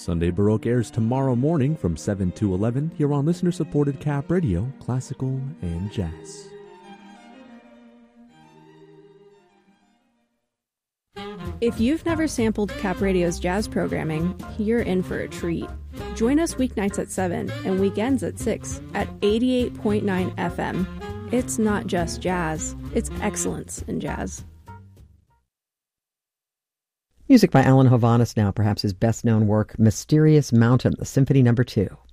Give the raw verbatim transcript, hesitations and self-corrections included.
Sunday Baroque airs tomorrow morning from seven to eleven here on listener-supported Cap Radio, Classical and Jazz. If you've never sampled Cap Radio's jazz programming, you're in for a treat. Join us weeknights at seven and weekends at six at eighty-eight point nine F M. It's not just jazz, it's excellence in jazz. Music by Alan Hovhaness now, perhaps his best-known work, Mysterious Mountain, the Symphony Number Two.